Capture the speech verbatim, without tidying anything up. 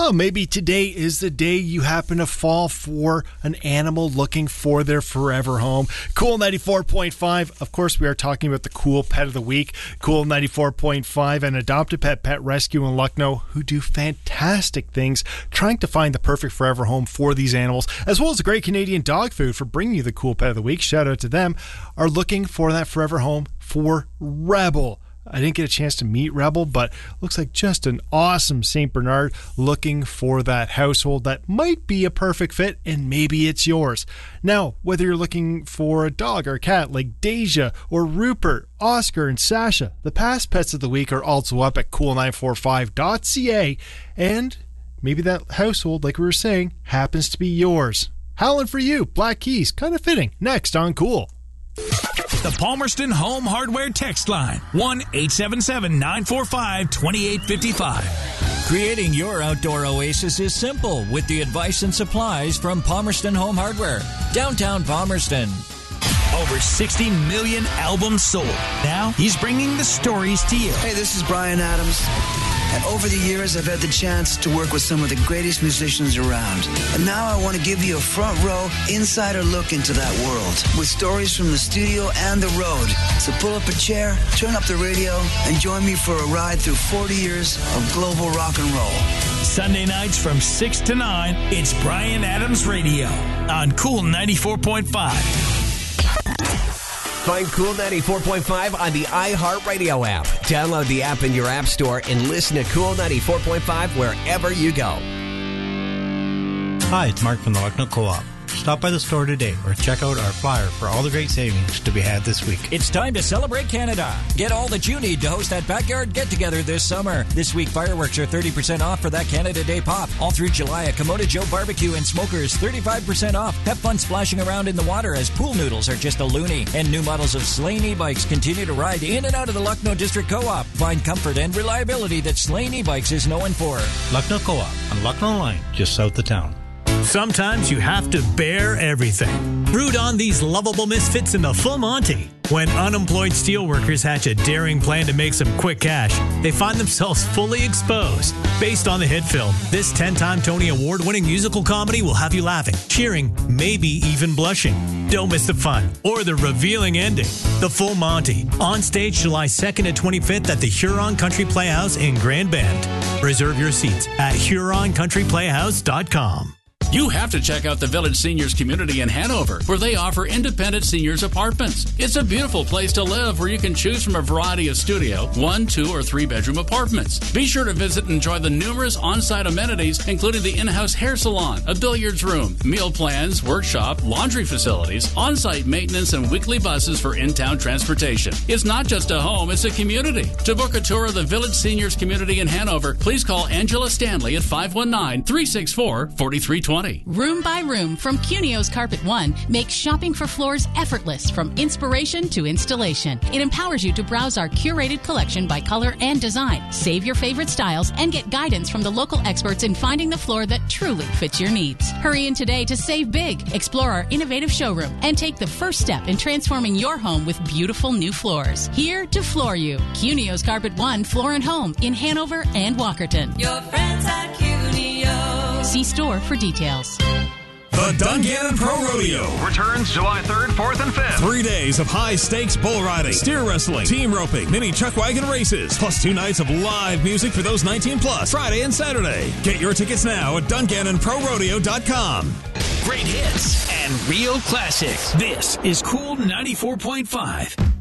Oh, maybe today is the day you happen to fall for an animal looking for their forever home. Cool ninety-four point five. Of course, we are talking about the Cool Pet of the Week. Cool ninety-four point five and Adopt a Pet Pet Rescue in Lucknow, who do fantastic things trying to find the perfect forever home for these animals, as well as a great Canadian dog food for bringing you the Cool Pet of the Week. Shout out to them. Are looking for that forever home for Rebel. I didn't get a chance to meet Rebel, but looks like just an awesome Saint Bernard looking for that household that might be a perfect fit, and maybe it's yours. Now, whether you're looking for a dog or a cat like Deja or Rupert, Oscar, and Sasha, the past pets of the week are also up at cool nine four five dot c a, and maybe that household, like we were saying, happens to be yours. Howling for You, Black Keys, kind of fitting. Next on Cool. The Palmerston Home Hardware text line, one eight seven seven, nine four five, two eight five five. Creating your outdoor oasis is simple with the advice and supplies from Palmerston Home Hardware, downtown Palmerston. Over sixty million albums sold. Now he's bringing the stories to you. Hey, this is Bryan Adams. And over the years, I've had the chance to work with some of the greatest musicians around. And now I want to give you a front row, insider look into that world with stories from the studio and the road. So pull up a chair, turn up the radio, and join me for a ride through forty years of global rock and roll. Sunday nights from six to nine, it's Bryan Adams Radio on Cool ninety-four point five. Find Cool ninety-four point five on the iHeartRadio app. Download the app in your app store and listen to Cool ninety-four point five wherever you go. Hi, it's Mark from the Lucknow Co-op. Stop by the store today or check out our flyer for all the great savings to be had this week. It's time to celebrate Canada. Get all that you need to host that backyard get-together this summer. This week, fireworks are thirty percent off for that Canada Day pop. All through July at Komodo Joe Barbecue and Smokers, thirty-five percent off. Have fun splashing around in the water as pool noodles are just a loony. And new models of Slane e-bikes continue to ride in and out of the Lucknow District Co-op. Find comfort and reliability that Slane e-bikes is known for. Lucknow Co-op on Lucknow Line, just south of town. Sometimes you have to bear everything. Root on these lovable misfits in the Full Monty. When unemployed steelworkers hatch a daring plan to make some quick cash, they find themselves fully exposed. Based on the hit film, this ten-time Tony Award-winning musical comedy will have you laughing, cheering, maybe even blushing. Don't miss the fun or the revealing ending. The Full Monty, on stage July second and twenty-fifth at the Huron Country Playhouse in Grand Bend. Reserve your seats at huron country playhouse dot com. You have to check out the Village Seniors Community in Hanover, where they offer independent seniors apartments. It's a beautiful place to live where you can choose from a variety of studio, one, two, or three-bedroom apartments. Be sure to visit and enjoy the numerous on-site amenities, including the in-house hair salon, a billiards room, meal plans, workshop, laundry facilities, on-site maintenance, and weekly buses for in-town transportation. It's not just a home, it's a community. To book a tour of the Village Seniors Community in Hanover, please call Angela Stanley at five one nine, three six four, four three two zero. Room by Room from Cunio's Carpet One makes shopping for floors effortless from inspiration to installation. It empowers you to browse our curated collection by color and design, save your favorite styles, and get guidance from the local experts in finding the floor that truly fits your needs. Hurry in today to save big, explore our innovative showroom, and take the first step in transforming your home with beautiful new floors. Here to floor you. Cunio's Carpet One Floor and Home in Hanover and Walkerton. Your friends at Cunio. See store for details. The Dungannon Pro Rodeo returns July third, fourth, and fifth. Three days of high-stakes bull riding, steer wrestling, team roping, mini chuck wagon races, plus two nights of live music for those nineteen plus, Friday and Saturday. Get your tickets now at dungannon pro rodeo dot com. Great hits and real classics. This is Cool ninety-four point five.